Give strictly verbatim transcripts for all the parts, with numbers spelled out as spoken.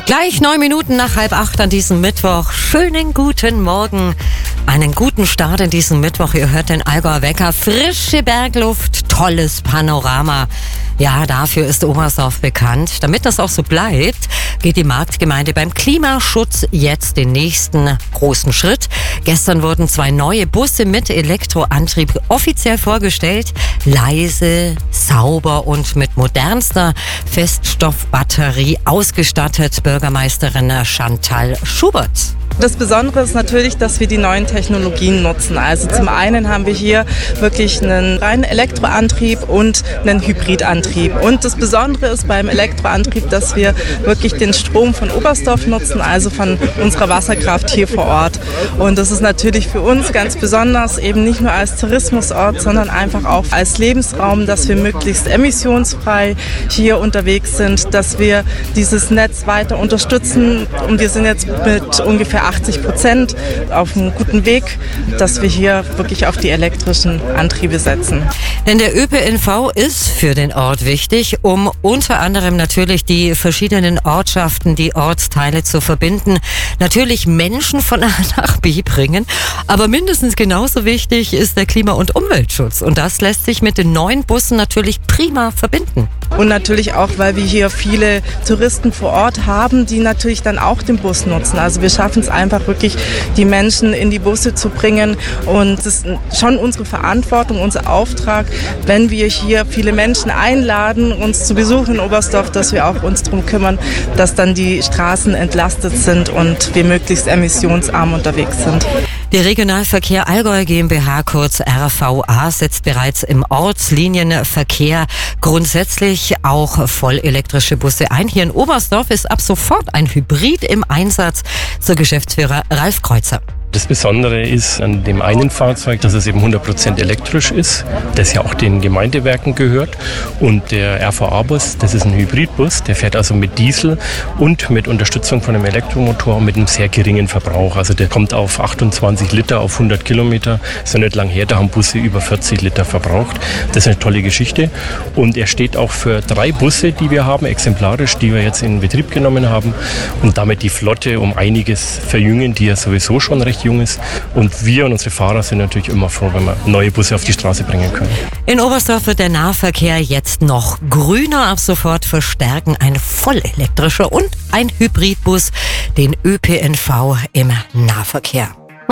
Gleich neun Minuten nach halb acht an diesem Mittwoch. Schönen guten Morgen. Einen guten Start in diesem Mittwoch. Ihr hört den Allgäuer Wecker. Frische Bergluft, tolles Panorama. Ja, dafür ist Oberstdorf bekannt. Damit das auch so bleibt, geht die Marktgemeinde beim Klimaschutz jetzt den nächsten großen Schritt. Gestern wurden zwei neue Busse mit Elektroantrieb offiziell vorgestellt. Leise, sauber und mit modernster Feststoffbatterie ausgestattet. Bürgermeisterin Chantal Schubert. Das Besondere ist natürlich, dass wir die neuen Technologien nutzen. Also zum einen haben wir hier wirklich einen reinen Elektroantrieb und einen Hybridantrieb. Und das Besondere ist beim Elektroantrieb, dass wir wirklich den Strom von Oberstdorf nutzen, also von unserer Wasserkraft hier vor Ort. Und das ist natürlich für uns ganz besonders, eben nicht nur als Tourismusort, sondern einfach auch als Lebensraum, dass wir möglichst emissionsfrei hier unterwegs sind, dass wir dieses Netz weiter unterstützen. Und wir sind jetzt mit ungefähr achtzig Prozent auf einem guten Weg, dass wir hier wirklich auf die elektrischen Antriebe setzen. Denn der Ö P N V ist für den Ort wichtig, um unter anderem natürlich die verschiedenen Ortschaften, die Ortsteile zu verbinden. Natürlich Menschen von A nach B bringen, aber mindestens genauso wichtig ist der Klima- und Umweltschutz. Und das lässt sich mit den neuen Bussen natürlich prima verbinden. Und natürlich auch, weil wir hier viele Touristen vor Ort haben, die natürlich dann auch den Bus nutzen. Also wir schaffen es einfach wirklich, die Menschen in die Busse zu bringen. Und es ist schon unsere Verantwortung, unser Auftrag, wenn wir hier viele Menschen einladen, uns zu besuchen in Oberstdorf, dass wir auch uns darum kümmern, dass dann die Straßen entlastet sind und wir möglichst emissionsarm unterwegs sind. Die Regionalverkehr Allgäu GmbH, kurz R V A, setzt bereits im Ortslinienverkehr grundsätzlich auch vollelektrische Busse ein. Hier in Oberstdorf ist ab sofort ein Hybrid im Einsatz, so Geschäftsführer Ralf Kreuzer. Das Besondere ist an dem einen Fahrzeug, dass es eben hundert Prozent elektrisch ist, das ja auch den Gemeindewerken gehört. Und der R V A-Bus, das ist ein Hybridbus, der fährt also mit Diesel und mit Unterstützung von einem Elektromotor mit einem sehr geringen Verbrauch. Also der kommt auf achtundzwanzig Liter auf hundert Kilometer. Ist ja nicht lang her, da haben Busse über vierzig Liter verbraucht. Das ist eine tolle Geschichte. Und er steht auch für drei Busse, die wir haben, exemplarisch, die wir jetzt in Betrieb genommen haben. Und damit die Flotte um einiges verjüngen, die ja sowieso schon recht jung ist. Und wir und unsere Fahrer sind natürlich immer froh, wenn wir neue Busse auf die Straße bringen können. In Oberstdorf wird der Nahverkehr jetzt noch grüner. Ab sofort verstärken ein vollelektrischer und ein Hybridbus den Ö P N V im Nahverkehr.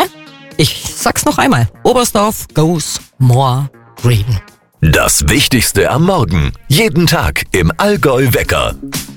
Ich sag's noch einmal. Oberstdorf goes more green. Das Wichtigste am Morgen. Jeden Tag im Allgäu Wecker.